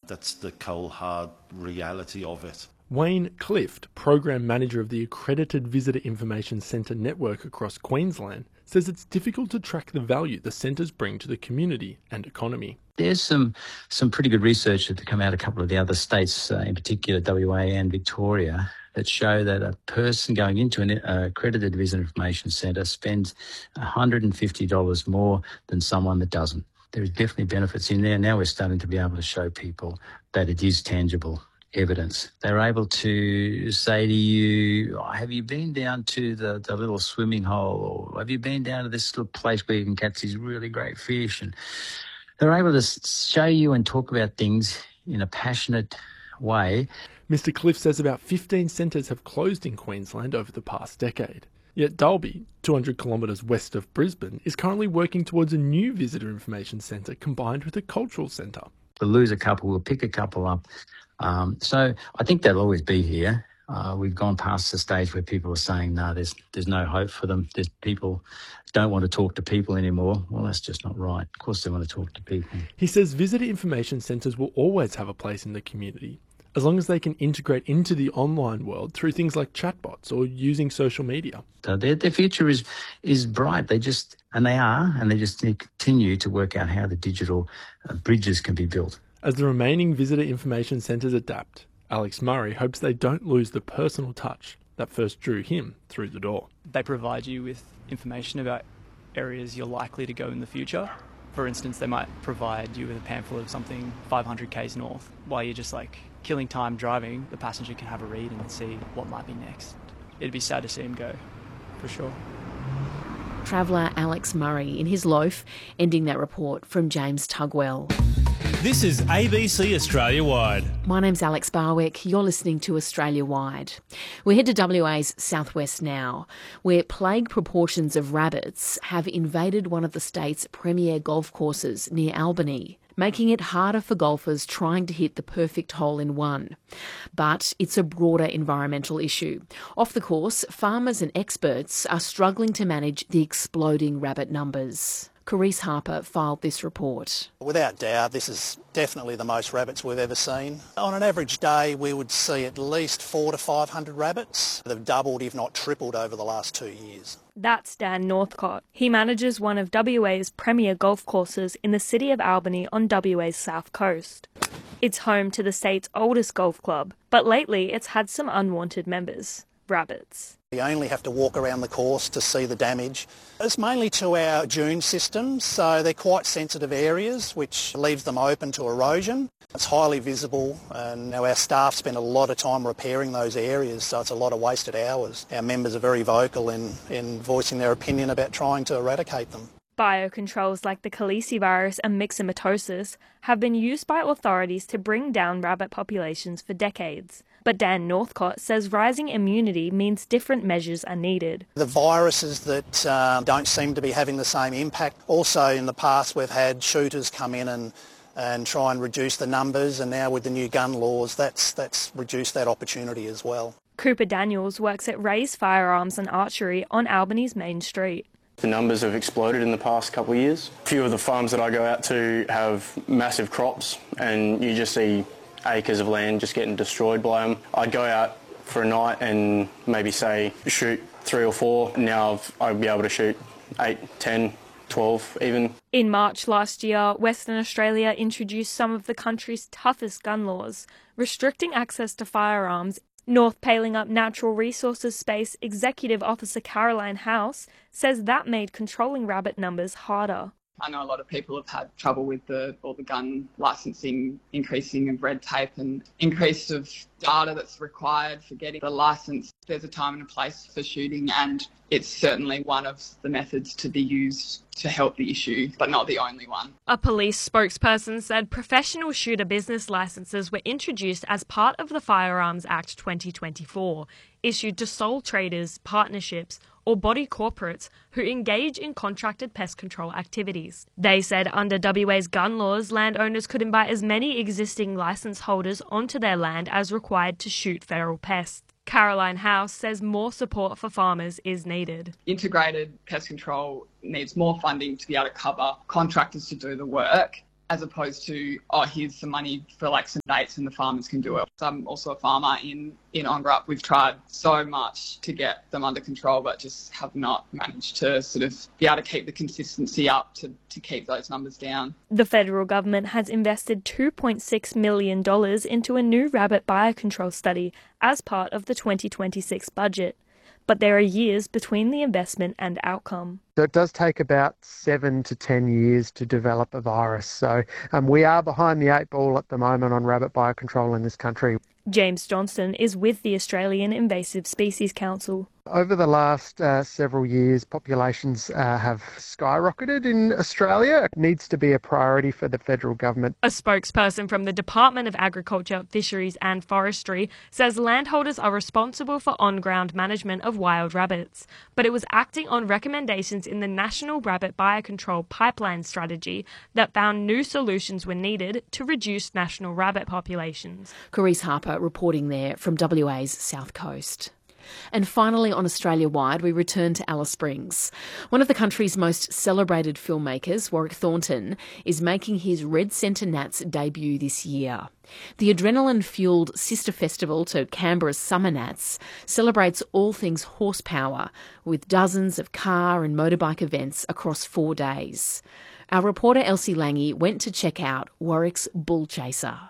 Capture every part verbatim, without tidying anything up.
That's the cold, hard reality of it. Wayne Clift, Program Manager of the Accredited Visitor Information Centre network across Queensland, says it's difficult to track the value the centres bring to the community and economy. There's some some pretty good research that come out of a couple of the other states, uh, in particular W A and Victoria, that show that a person going into an uh, accredited visitor information centre spends one hundred fifty dollars more than someone that doesn't. There is definitely benefits in there. Now we're starting to be able to show people that it is tangible evidence. They're able to say to you, oh, have you been down to the, the little swimming hole, or have you been down to this little place where you can catch these really great fish? And they're able to show you and talk about things in a passionate way. Mister Cliff says about fifteen centres have closed in Queensland over the past decade. Yet Dalby, two hundred kilometres west of Brisbane, is currently working towards a new visitor information centre combined with a cultural centre. We'll lose a couple, we'll pick a couple up. Um, so I think they'll always be here. Uh, we've gone past the stage where people are saying, no, there's there's no hope for them. There's people don't want to talk to people anymore. Well, that's just not right. Of course they want to talk to people. He says visitor information centres will always have a place in the community, as long as they can integrate into the online world through things like chatbots or using social media. So their, their future is is bright. They just, and they are, and they just need to continue to work out how the digital uh, bridges can be built. As the remaining visitor information centres adapt, Alex Murray hopes they don't lose the personal touch that first drew him through the door. They provide you with information about areas you're likely to go in the future. For instance, they might provide you with a pamphlet of something five hundred kays north. While you're just like killing time driving, the passenger can have a read and see what might be next. It'd be sad to see him go, for sure. Traveller Alex Murray in his loaf, ending that report from James Tugwell. This is A B C Australia Wide. My name's Alex Barwick. You're listening to Australia Wide. We head to W A's southwest now, where plague proportions of rabbits have invaded one of the state's premier golf courses near Albany, making it harder for golfers trying to hit the perfect hole in one. But it's a broader environmental issue. Off the course, farmers and experts are struggling to manage the exploding rabbit numbers. Carice Harper filed this report. Without doubt, this is definitely the most rabbits we've ever seen. On an average day, we would see at least four to five hundred rabbits. They've doubled, if not tripled, over the last two years. That's Dan Northcott. He manages one of W A's premier golf courses in the city of Albany on W A's south coast. It's home to the state's oldest golf club, but lately it's had some unwanted members, rabbits. You only have to walk around the course to see the damage. It's mainly to our dune systems, so they're quite sensitive areas, which leaves them open to erosion. It's highly visible, and our staff spend a lot of time repairing those areas, so it's a lot of wasted hours. Our members are very vocal in, in voicing their opinion about trying to eradicate them. Biocontrols like the calicivirus and myxomatosis have been used by authorities to bring down rabbit populations for decades. But Dan Northcott says rising immunity means different measures are needed. The viruses that um, don't seem to be having the same impact. Also in the past we've had shooters come in and, and try and reduce the numbers, and now with the new gun laws that's, that's reduced that opportunity as well. Cooper Daniels works at Ray's Firearms and Archery on Albany's main street. The numbers have exploded in the past couple of years. A few of the farms that I go out to have massive crops, and you just see acres of land just getting destroyed by them. I'd go out for a night and maybe say shoot three or four. Now I'd be able to shoot eight, ten, twelve even. In March last year, Western Australia introduced some of the country's toughest gun laws, restricting access to firearms. North Paling Up Natural Resources Space Executive Officer Caroline House says that made controlling rabbit numbers harder. I know a lot of people have had trouble with the all the gun licensing, increasing of red tape and increase of data that's required for getting the licence. There's a time and a place for shooting, and it's certainly one of the methods to be used to help the issue, but not the only one. A police spokesperson said professional shooter business licences were introduced as part of the Firearms Act twenty twenty-four, issued to sole traders, partnerships or body corporates who engage in contracted pest control activities. They said under W A's gun laws, landowners could invite as many existing licence holders onto their land as required to shoot feral pests. Caroline House says more support for farmers is needed. Integrated pest control needs more funding to be able to cover contractors to do the work, as opposed to, oh, here's some money for like some dates and the farmers can do it. So I'm also a farmer in, in Ongerup. We've tried so much to get them under control, but just have not managed to sort of be able to keep the consistency up to, to keep those numbers down. The federal government has invested two point six million dollars into a new rabbit biocontrol study as part of the twenty twenty-six budget. But there are years between the investment and outcome. So it does take about seven to ten years to develop a virus. So um, we are behind the eight ball at the moment on rabbit biocontrol in this country. James Johnston is with the Australian Invasive Species Council. Over the last uh, several years, populations uh, have skyrocketed in Australia. It needs to be a priority for the federal government. A spokesperson from the Department of Agriculture, Fisheries and Forestry says landholders are responsible for on-ground management of wild rabbits, but it was acting on recommendations in the National Rabbit Biocontrol Pipeline Strategy that found new solutions were needed to reduce national rabbit populations. Carice Harper reporting there from W A's South Coast. And finally, on Australia-wide, we return to Alice Springs. One of the country's most celebrated filmmakers, Warwick Thornton, is making his Red Centre Nats debut this year. The adrenaline-fuelled sister festival to Canberra's Summer Nats celebrates all things horsepower, with dozens of car and motorbike events across four days. Our reporter Elsie Lange went to check out Warwick's Bull Chaser.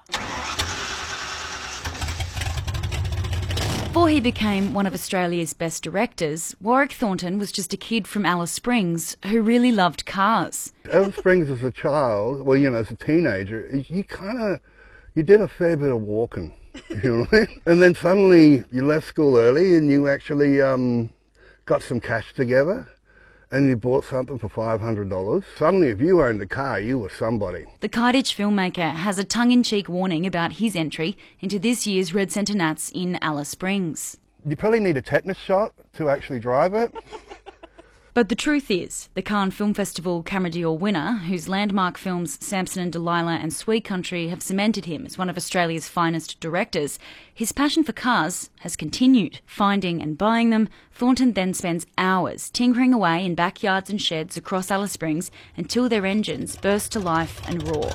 Before he became one of Australia's best directors, Warwick Thornton was just a kid from Alice Springs who really loved cars. Alice Springs as a child, well, you know, as a teenager, you kind of, you did a fair bit of walking, you know what I mean? And then suddenly you left school early and you actually um, got some cash together and you bought something for five hundred dollars. Suddenly, if you owned a car, you were somebody. The Cardiff filmmaker has a tongue-in-cheek warning about his entry into this year's Red Centre Nats in Alice Springs. You probably need a tetanus shot to actually drive it. But the truth is, the Cannes Film Festival Camera d'Or winner, whose landmark films Samson and Delilah and Sweet Country have cemented him as one of Australia's finest directors, his passion for cars has continued. Finding and buying them, Thornton then spends hours tinkering away in backyards and sheds across Alice Springs until their engines burst to life and roar.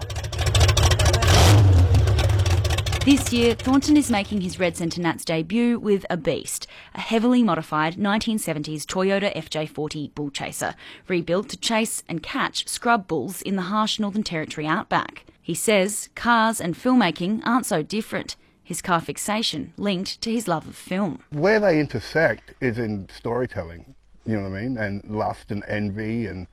This year, Thornton is making his Red Centre Nats debut with a beast, a heavily modified nineteen seventies Toyota F J forty Bull Chaser, rebuilt to chase and catch scrub bulls in the harsh Northern Territory outback. He says cars and filmmaking aren't so different, his car fixation linked to his love of film. Where they intersect is in storytelling, you know what I mean, and lust and envy and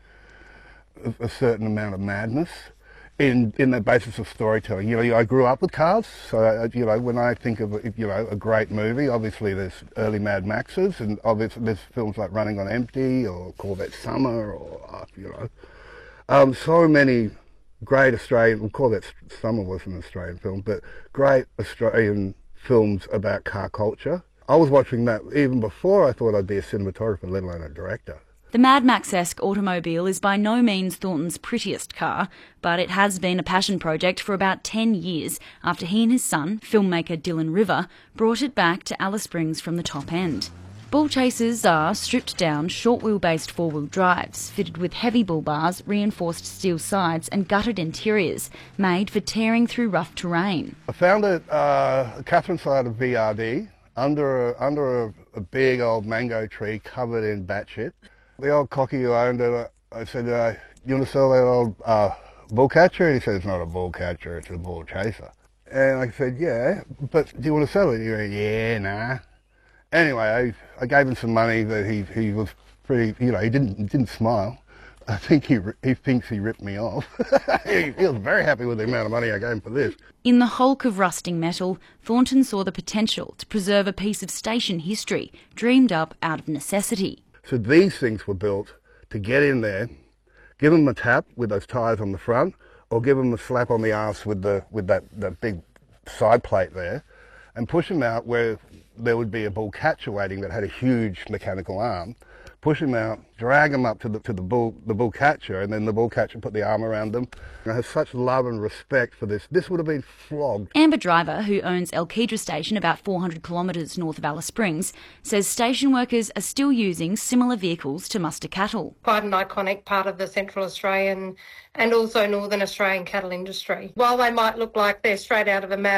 a certain amount of madness. In, in the basis of storytelling. You know, I grew up with cars, so, you know, when I think of, you know, a great movie, obviously there's early Mad Maxes, and obviously there's films like Running on Empty, or Corvette Summer, or, you know, um, so many great Australian, well, Corvette Summer was an Australian film, but great Australian films about car culture. I was watching that even before I thought I'd be a cinematographer, let alone a director. The Mad Max-esque automobile is by no means Thornton's prettiest car, but it has been a passion project for about ten years after he and his son, filmmaker Dylan River, brought it back to Alice Springs from the top end. Bull Chasers are stripped-down, short-wheel-based four-wheel drives, fitted with heavy bull bars, reinforced steel sides and gutted interiors, made for tearing through rough terrain. I found it uh, Catherine side of V R D, under, a, under a, a big old mango tree covered in batshit. The old cocky who owned it, I said, uh, you want to sell that old uh, bull catcher? And he said, it's not a bull catcher, it's a bull chaser. And I said, yeah, but do you want to sell it? He went, yeah, nah. Anyway, I, I gave him some money that he, he was pretty, you know, he didn't, he didn't smile. I think he, he thinks he ripped me off. he, he was very happy with the amount of money I gave him for this. In the hulk of rusting metal, Thornton saw the potential to preserve a piece of station history dreamed up out of necessity. So these things were built to get in there, give them a tap with those tyres on the front, or give them a slap on the arse with the with that, that big side plate there, and push them out where there would be a bull catcher waiting that had a huge mechanical arm, push them out, drag them up to the to the bull the bull catcher, and then the bull catcher put the arm around them. I have such love and respect for this. This would have been flogged. Amber Driver, who owns El Kedra Station about four hundred kilometres north of Alice Springs, says station workers are still using similar vehicles to muster cattle. Quite an iconic part of the Central Australian and also Northern Australian cattle industry. While they might look like they're straight out of a mag